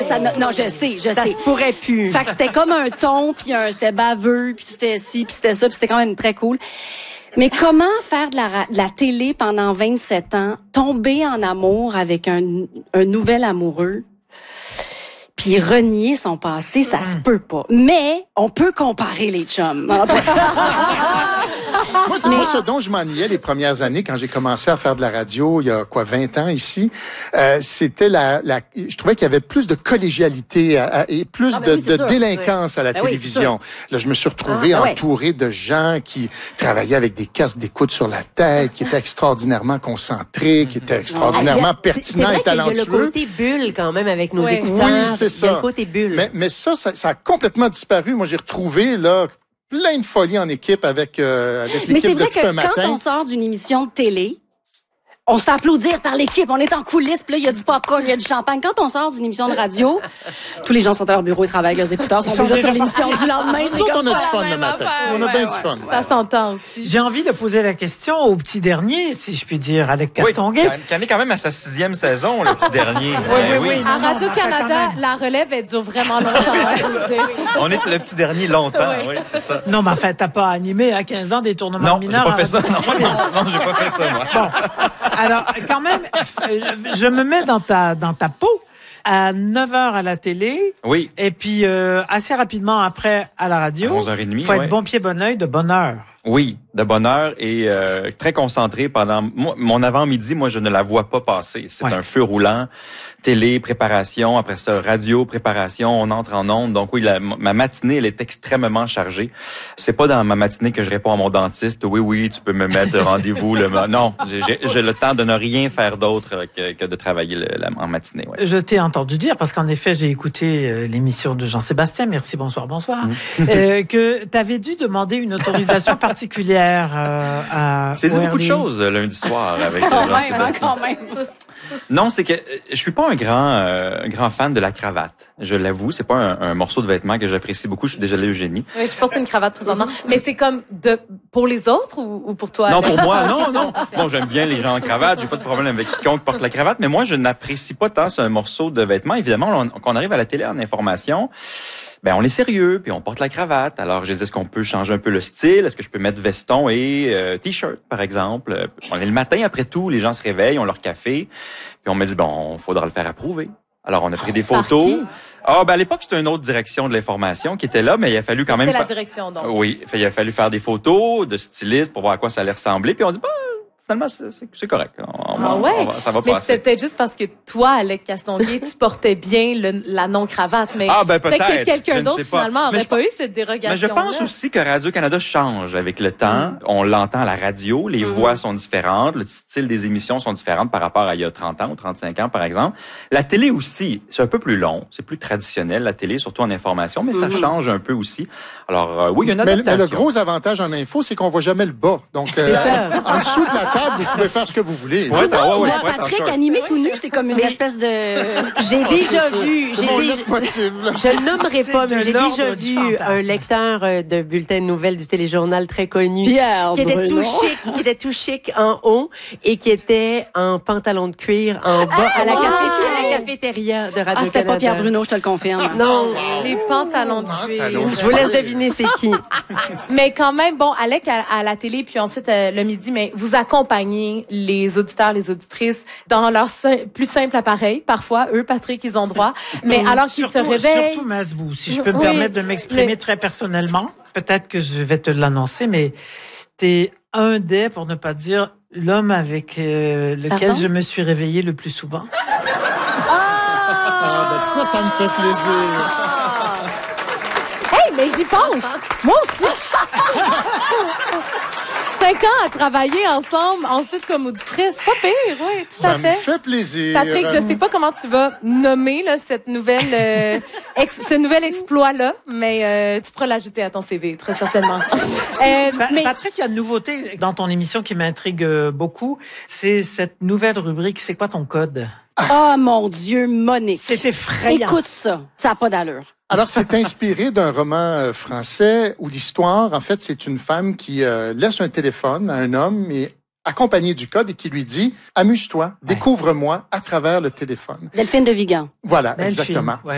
ça, non, je sais. Ça se pourrait plus. Fait que c'était comme un ton, puis c'était baveux, puis c'était ci, puis c'était ça, puis c'était quand même très cool. Mais comment faire de la télé pendant 27 ans, tomber en amour avec un nouvel amoureux, puis renier son passé, ça se peut pas. Mais on peut comparer les chums. Moi, ce dont je m'ennuyais les premières années quand j'ai commencé à faire de la radio, il y a 20 ans ici, c'était je trouvais qu'il y avait plus de collégialité et plus de délinquance à la télévision. Là, je me suis retrouvé entouré de gens qui travaillaient avec des casques d'écoute sur la tête, qui étaient extraordinairement concentrés, qui étaient extraordinairement pertinents et talentueux. Il y a le côté bulle quand même avec nos écouteurs. Oui, c'est ça. Il y a le côté bulle. Mais ça a complètement disparu. Moi, j'ai retrouvé là plein de folie en équipe avec l'équipe de tout un matin. Mais c'est vrai que quand on sort d'une émission de télé, on se fait applaudir par l'équipe, on est en coulisses, puis là, il y a du popcorn, il y a du champagne. Quand on sort d'une émission de radio, tous les gens sont à leur bureau, ils travaillent avec leurs écouteurs, sont déjà sur l'émission du lendemain. Nous autres, on a du fun le matin. On a bien du fun. Ça s'entend aussi. J'ai envie de poser la question au petit dernier, si je puis dire, Alec Castonguay. Oui, qui en est quand même à sa 6e saison, le petit dernier. Oui. À Radio-Canada, la relève, elle dure vraiment longtemps. On est le petit dernier longtemps, oui, c'est ça. Non, mais enfin, t'as pas animé à 15 ans des tournements mineurs. Non, j'ai pas fait ça. Non, j'ai pas fait ça, moi. Bon. Alors, quand même, je me mets dans ta peau. À 9h à la télé. Oui. Et puis, assez rapidement après, à la radio. À 11h30. Il faut être bon pied, bon oeil, de bonne heure. Oui, de bonne heure et très concentré pendant mon avant-midi. Moi, je ne la vois pas passer. C'est un feu roulant. Télé, préparation. Après ça, radio, préparation. On entre en ondes. Donc oui, ma matinée, elle est extrêmement chargée. C'est pas dans ma matinée que je réponds à mon dentiste. Oui, tu peux me mettre de rendez-vous. Non, j'ai le temps de ne rien faire d'autre que de travailler en matinée. Ouais. Je t'ai entendu dire, parce qu'en effet, j'ai écouté l'émission de Jean-Sébastien. Merci, bonsoir. Que t'avais dû demander une autorisation particulière à C'est dit beaucoup de choses lundi soir avec Jean-Sébastien. Quand même. Non, c'est que je suis pas un grand fan de la cravate. Je l'avoue, c'est pas un morceau de vêtement que j'apprécie beaucoup. Je suis déjà allé Eugénie. Oui, je porte une cravate présentement. Mais c'est comme pour les autres ou pour toi? Non, pour moi, non. Bon, j'aime bien les gens en cravate. J'ai pas de problème avec quiconque porte la cravate. Mais moi, je n'apprécie pas tant ce morceau de vêtement. Évidemment, quand on arrive à la télé en information, on est sérieux, puis on porte la cravate. Alors, je dis, est-ce qu'on peut changer un peu le style? Est-ce que je peux mettre veston et t-shirt, par exemple? On est le matin, après tout, les gens se réveillent, ont leur café. Puis on m'a dit, faudra le faire approuver. Alors, on a pris des photos. À l'époque, c'était une autre direction de l'information qui était là, mais il a fallu quand même... C'était la direction, donc. Oui, il a fallu faire des photos de stylistes pour voir à quoi ça allait ressembler. Puis on dit, finalement, c'est correct. Ça va passer. Mais c'était peut-être juste parce que toi, Alec Castonguay, tu portais bien la non-cravate. Mais peut-être que quelqu'un d'autre, finalement, n'aurait pas eu cette dérogation. Mais je pense aussi que Radio-Canada change avec le temps. On l'entend à la radio, les voix sont différentes, le style des émissions sont différentes par rapport à il y a 30 ans ou 35 ans, par exemple. La télé aussi, c'est un peu plus long, c'est plus traditionnel, la télé, surtout en information, mais ça change un peu aussi. Alors, oui, il y a une adaptation. Mais le gros avantage en info, c'est qu'on voit jamais le bas. Donc, en dessous de la table, vous pouvez faire ce que vous voulez. Patrick animé tout nu, c'est comme une espèce de... J'ai déjà vu... Je le nommerai pas, mais j'ai déjà vu un lecteur de bulletin de nouvelles du téléjournal très connu qui était tout chic en haut et qui était en pantalon de cuir en bas à la cafétéria de Radio-Canada. C'était pas Pierre Bruno, je te le confirme. Non, les pantalons de cuir. Je vous laisse deviner c'est qui. Mais quand même, Alec à la télé, puis ensuite le midi, mais vous accompagnez les auditeurs, les auditrices dans leur plus simple appareil. Parfois, eux, Patrick, ils ont droit. Mais alors qu'ils se réveillent... Surtout Masbou, si je peux me permettre de m'exprimer très personnellement, peut-être que je vais te l'annoncer, mais t'es un des, pour ne pas dire, l'homme avec lequel je me suis réveillée le plus souvent. Ça me fait plaisir. Hey, mais j'y pense. Moi aussi. 5 ans à travailler ensemble, ensuite comme auditrice. Pas pire, oui, tout à fait. Ça me fait plaisir. Patrick, je sais pas comment tu vas nommer cette nouvelle, ce nouvel exploit-là, mais tu pourras l'ajouter à ton CV, très certainement. Mais Patrick, il y a une nouveauté dans ton émission qui m'intrigue beaucoup. C'est cette nouvelle rubrique « C'est quoi ton code ?» Oh mon Dieu, Monique. C'est effrayant. Écoute ça, ça n'a pas d'allure. Alors, c'est inspiré d'un roman français où l'histoire, en fait, c'est une femme qui laisse un téléphone à un homme et accompagné du code et qui lui dit « Amuse-toi, découvre-moi à travers le téléphone. » Delphine de Vigan. Voilà, exactement.